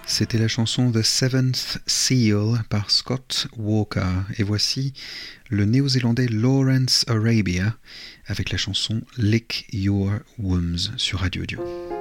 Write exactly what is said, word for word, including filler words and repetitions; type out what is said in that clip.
C'était la chanson The Seventh Seal par Scott Walker. Et voici le néo-zélandais Lawrence Arabia avec la chanson Lick Your Wombs sur Radio Audio.